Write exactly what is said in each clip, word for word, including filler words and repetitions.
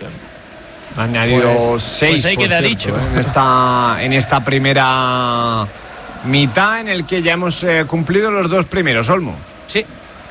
ocasión. Han añadido pues, seis, pues ahí queda cierto, dicho. en esta, en esta primera mitad en el que ya hemos eh, cumplido los dos primeros, Olmo. Sí,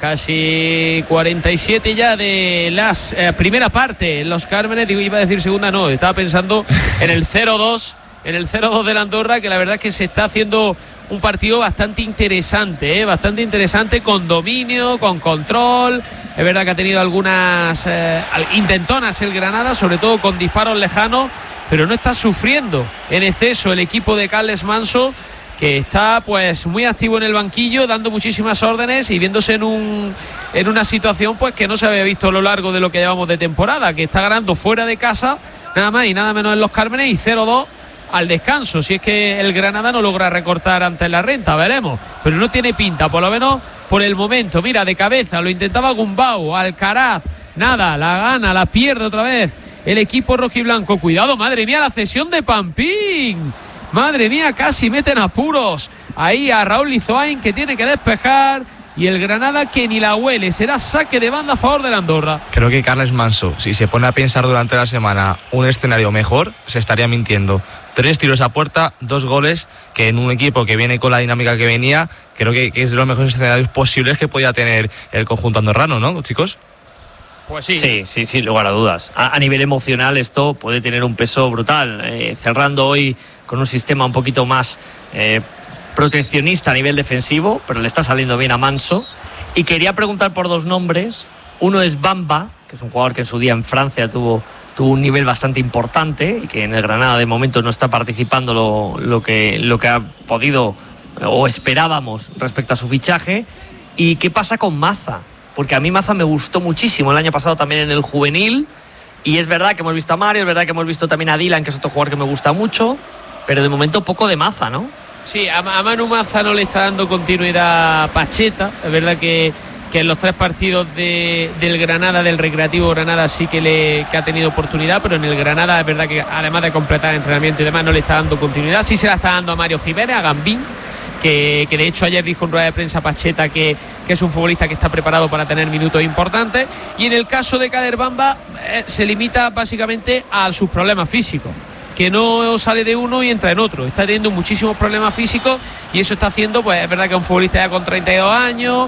casi cuarenta y siete ya de la eh, primera parte. Los Cármenes, digo, iba a decir segunda, no, estaba pensando en el cero dos, en el cero dos de la Andorra, que la verdad es que se está haciendo un partido bastante interesante, ¿eh? bastante interesante, con dominio, con control. Es verdad que ha tenido algunas eh, intentonas el Granada, sobre todo con disparos lejanos, pero no está sufriendo en exceso el equipo de Carles Manso, que está pues muy activo en el banquillo, dando muchísimas órdenes y viéndose en un en una situación pues que no se había visto a lo largo de lo que llevamos de temporada, que está ganando fuera de casa, nada más y nada menos en los Cármenes, y cero dos al descanso, si es que el Granada no logra recortar ante la renta, veremos, pero no tiene pinta, por lo menos por el momento. Mira, de cabeza, lo intentaba Gumbau, Alcaraz, nada, la gana, la pierde otra vez el equipo rojiblanco. Cuidado, madre mía, la cesión de Pampín, madre mía, casi meten apuros ahí a Raúl Lizoain, que tiene que despejar, y el Granada que ni la huele. Será saque de banda a favor de la Andorra. Creo que Carles Manso, si se pone a pensar durante la semana un escenario mejor, se estaría mintiendo. Tres tiros a puerta, dos goles, que en un equipo que viene con la dinámica que venía, creo que, que es de los mejores escenarios posibles que podía tener el conjunto andorrano, ¿no, chicos? Pues sí. Sí, sí, sin lugar a dudas. A, a nivel emocional esto puede tener un peso brutal. Eh, cerrando hoy con un sistema un poquito más eh, proteccionista a nivel defensivo, pero le está saliendo bien a Manso. Y quería preguntar por dos nombres. Uno es Bamba, que es un jugador que en su día en Francia tuvo, tuvo un nivel bastante importante y que en el Granada de momento no está participando lo, lo, que, lo que ha podido o esperábamos respecto a su fichaje. ¿Y qué pasa con Maza? Porque a mí Maza me gustó muchísimo el año pasado también en el juvenil, y es verdad que hemos visto a Mario, es verdad que hemos visto también a Dylan, que es otro jugador que me gusta mucho, pero de momento poco de Maza, ¿no? Sí, a, a Manu Maza no le está dando continuidad Pacheta. Es verdad que, que en los tres partidos de, del Granada, del Recreativo Granada, sí que, le, que ha tenido oportunidad, pero en el Granada es verdad que además de completar el entrenamiento y demás no le está dando continuidad. Sí se la está dando a Mario Jiménez, a Gambín, que, que de hecho ayer dijo en rueda de prensa Pacheta que, que es un futbolista que está preparado para tener minutos importantes. Y en el caso de Kader Bamba eh, se limita básicamente a sus problemas físicos, que no sale de uno y entra en otro. Está teniendo muchísimos problemas físicos y eso está haciendo, pues es verdad que es un futbolista ya con treinta y dos años,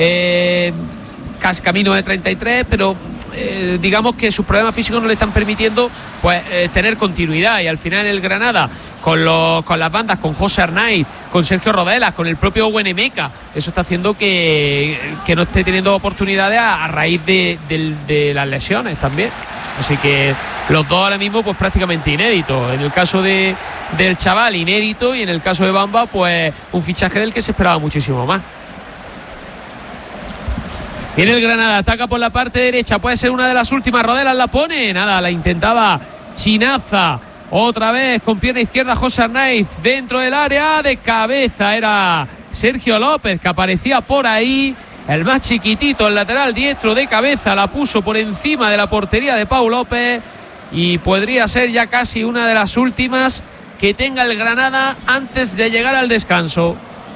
eh, casi camino de treinta y tres, pero eh, digamos que sus problemas físicos no le están permitiendo pues eh, tener continuidad. Y al final el Granada, con, los, con las bandas, con José Arnaiz, con Sergio Rodelas, con el propio Buenemeca, eso está haciendo que, que no esté teniendo oportunidades a, a raíz de, de, de las lesiones también. Así que los dos ahora mismo pues prácticamente inéditos. En el caso de, del chaval, inédito, y en el caso de Bamba, pues un fichaje del que se esperaba muchísimo más. Viene el Granada, ataca por la parte derecha, puede ser una de las últimas. Rodelas la pone, nada, la intentaba Chinaza. Otra vez con pierna izquierda José Arnaiz dentro del área, de cabeza era Sergio López, que aparecía por ahí. El más chiquitito, el lateral diestro, de cabeza, la puso por encima de la portería de Pau López, y podría ser ya casi una de las últimas que tenga el Granada antes de llegar al descanso.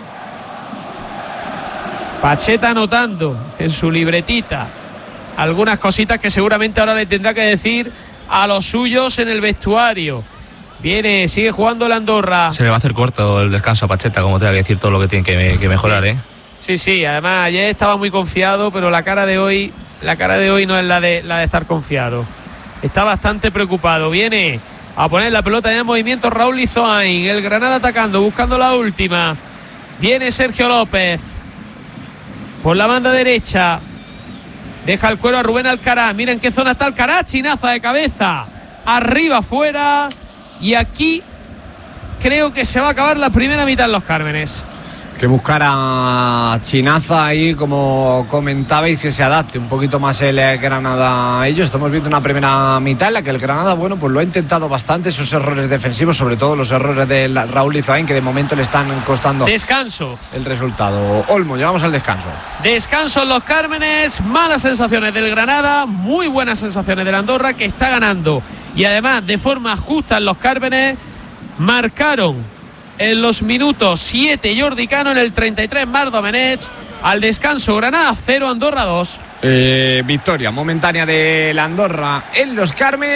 Pacheta anotando en su libretita algunas cositas que seguramente ahora le tendrá que decir a los suyos en el vestuario. Viene, sigue jugando la Andorra. Se le va a hacer corto el descanso a Pacheta, como tenga que decir todo lo que tiene que, que mejorar, ¿eh? Sí, sí, además ayer estaba muy confiado, pero la cara de hoy, la cara de hoy no es la de la de estar confiado. Está bastante preocupado. Viene a poner la pelota ya en movimiento Raúl Lizoain. El Granada atacando, buscando la última. Viene Sergio López por la banda derecha. Deja el cuero a Rubén Alcaraz. Miren qué zona está Alcaraz. Chinaza de cabeza. Arriba, fuera. Y aquí creo que se va a acabar la primera mitad en los Cármenes. Que buscar a Chinaza ahí, como comentabais, que se adapte un poquito más el Granada a ellos. Estamos viendo una primera mitad en la que el Granada, bueno, pues lo ha intentado bastante, esos errores defensivos, sobre todo los errores de Raúl Lizoain, que de momento le están costando descanso el resultado. Olmo, llevamos al descanso. Descanso en los Cármenes, malas sensaciones del Granada, muy buenas sensaciones del Andorra, que está ganando. Y además, de forma justa en los Cármenes, marcaron en los minutos siete Jordi Cano, en el treinta y tres Marc Domenech. Al descanso, Granada cero, Andorra dos. Eh, victoria momentánea de la Andorra en los Cármenes.